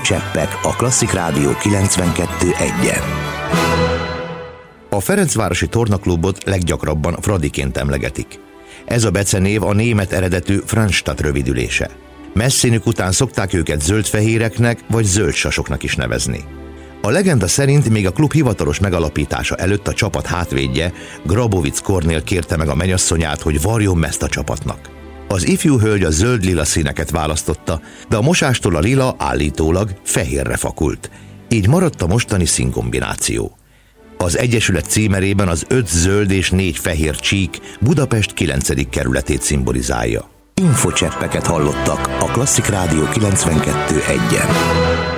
Infocseppek a Klasszik Rádió 92.1-en. A Ferencvárosi Tornaklubot leggyakrabban Fradiként emlegetik. Ez a becenév a német eredetű Franstadt rövidülése. Messzínük után szokták őket zöldfehéreknek vagy zöldsasoknak is nevezni. A legenda szerint még a klub hivatalos megalapítása előtt a csapat hátvédje, Grabowicz Kornél kérte meg a mennyasszonyát, hogy varjon mezt a csapatnak. Az ifjú hölgy a zöld-lila színeket választotta, de a mosástól a lila állítólag fehérre fakult. Így maradt a mostani színkombináció. Az egyesület címerében az 5 zöld és 4 fehér csík Budapest 9. kerületét szimbolizálja. Infocseppeket hallottak a Klasszik Rádió 92.1-en.